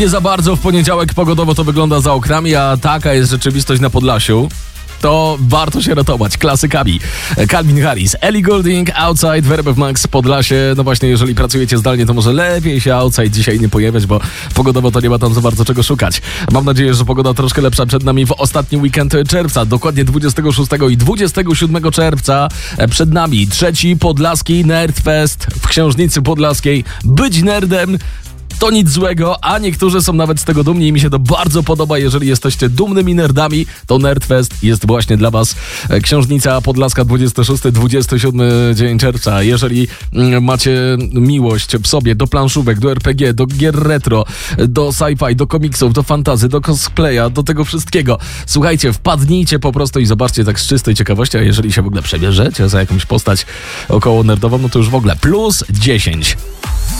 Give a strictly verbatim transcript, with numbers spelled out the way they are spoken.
Nie za bardzo w poniedziałek pogodowo to wygląda za oknami, a taka jest rzeczywistość na Podlasiu. To warto się ratować klasykami. Calvin Harris, Ellie Goulding, Outside, Verb Max, Podlasie. No właśnie, jeżeli pracujecie zdalnie, to może lepiej się Outside dzisiaj nie pojawiać, bo pogodowo to nie ma tam za bardzo czego szukać. Mam nadzieję, że pogoda troszkę lepsza przed nami w ostatni weekend czerwca. Dokładnie dwudziestego szóstego i dwudziestego siódmego czerwca przed nami trzeci Podlaski Nerdfest w Książnicy Podlaskiej. Być nerdem to nic złego, a niektórzy są nawet z tego dumni i mi się to bardzo podoba. Jeżeli jesteście dumnymi nerdami, to Nerdfest jest właśnie dla was. Książnica Podlaska, dwudziesty szósty dwudziesty siódmy dzień czerwca. Jeżeli macie miłość w sobie do planszówek, do er pe gie, do gier retro, do sci-fi, do komiksów, do fantasy, do cosplaya, do tego wszystkiego, słuchajcie, wpadnijcie po prostu i zobaczcie tak z czystej ciekawości, a jeżeli się w ogóle przebierzecie za jakąś postać około nerdową, no to już w ogóle plus dziesięć.